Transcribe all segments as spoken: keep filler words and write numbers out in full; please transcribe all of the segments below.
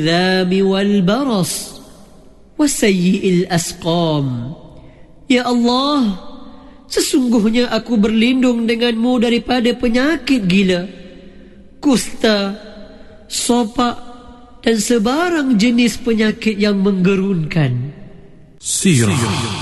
الذاب والبرص وسيء الأسقام. Ya Allah, sesungguhnya aku berlindung denganmu daripada penyakit gila, kusta, sopak, dan sebarang jenis penyakit yang menggerunkan. Sirah.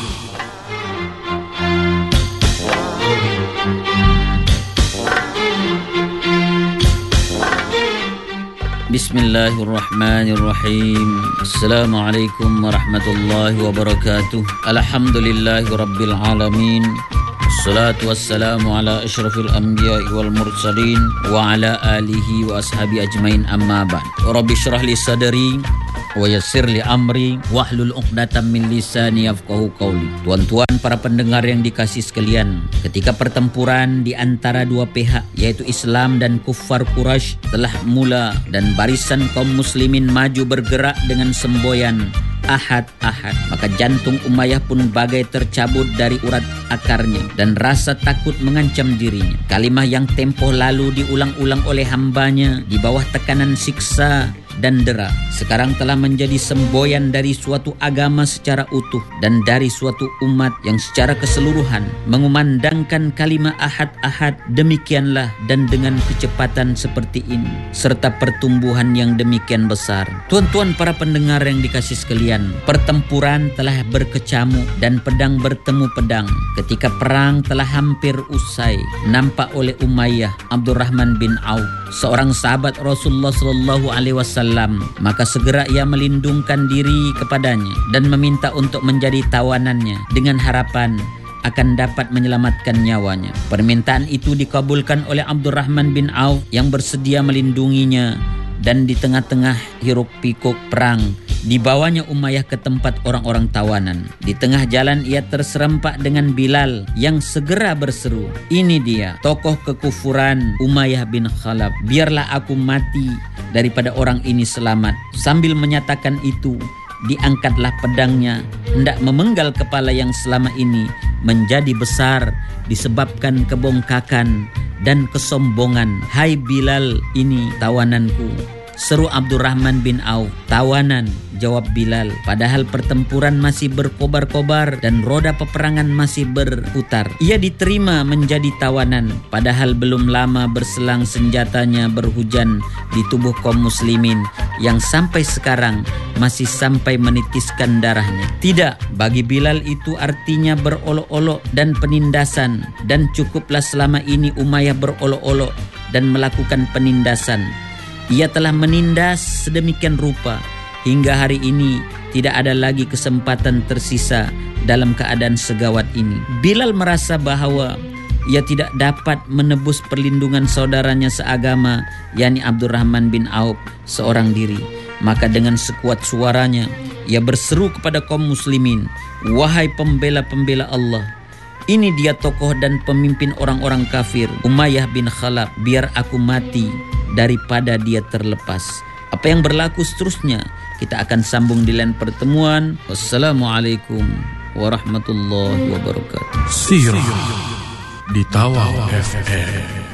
Bismillahirrahmanirrahim. Assalamualaikum warahmatullahi wabarakatuh. Alhamdulillahi rabbil alamin. Assalatu wassalamu ala asyrafil anbiya'i wal mursalin wa ala alihi wa ashabi ajmain, amma ba'd. Rabbi syrah li sadri wa yassir li amri wahlul 'uqdatam min lisani yafqahu qawli. Tuan-tuan para pendengar yang dikasihi sekalian, ketika pertempuran di antara dua pihak yaitu Islam dan kuffar Quraisy telah mula dan barisan kaum muslimin maju bergerak dengan semboyan Ahad, Ahad, maka jantung Umayyah pun bagai tercabut dari urat akarnya dan rasa takut mengancam dirinya. Kalimah yang tempoh lalu diulang-ulang oleh hambanya di bawah tekanan siksa dan dera, sekarang telah menjadi semboyan dari suatu agama secara utuh dan dari suatu umat yang secara keseluruhan mengumandangkan kalimah Ahad, Ahad. Demikianlah dan dengan kecepatan seperti ini serta pertumbuhan yang demikian besar. Tuan-tuan para pendengar yang dikasihi sekalian, pertempuran telah berkecamuk dan pedang bertemu pedang. Ketika perang telah hampir usai, nampak oleh Umayyah Abdurrahman bin Auf, seorang sahabat Rasulullah sallallahu alaihi wasallam, maka segera ia melindungkan diri kepadanya dan meminta untuk menjadi tawanannya dengan harapan akan dapat menyelamatkan nyawanya. Permintaan itu dikabulkan oleh Abdurrahman bin Auf yang bersedia melindunginya, dan di tengah-tengah hiruk pikuk perang dibawanya Umayyah ke tempat orang-orang tawanan. Di tengah jalan ia terserempak dengan Bilal yang segera berseru, "Ini dia tokoh kekufuran Umayyah bin Khalaf. Biarlah aku mati daripada orang ini selamat." Sambil menyatakan itu, diangkatlah pedangnya hendak memenggal kepala yang selama ini menjadi besar disebabkan kebongkakan dan kesombongan. "Hai Bilal, ini tawananku," seru Abdurrahman bin Auf. "Tawanan," jawab Bilal, padahal pertempuran masih berkobar-kobar dan roda peperangan masih berputar. Ia diterima menjadi tawanan, padahal belum lama berselang senjatanya berhujan di tubuh kaum muslimin yang sampai sekarang masih sampai menitiskan darahnya. Tidak, bagi Bilal itu artinya berolok-olok dan penindasan, dan cukuplah selama ini Umayyah berolok-olok dan melakukan penindasan. Ia telah menindas sedemikian rupa hingga hari ini tidak ada lagi kesempatan tersisa dalam keadaan segawat ini. Bilal merasa bahwa ia tidak dapat menebus perlindungan saudaranya seagama, yakni Abdurrahman bin Auf seorang diri. Maka dengan sekuat suaranya ia berseru kepada kaum muslimin, "Wahai pembela-pembela Allah, ini dia tokoh dan pemimpin orang-orang kafir, Umayyah bin Khalaf. Biar aku mati daripada dia terlepas." Apa yang berlaku seterusnya kita akan sambung di lain pertemuan. Wassalamualaikum warahmatullahi wabarakatuh. Sirah di Tawau F M.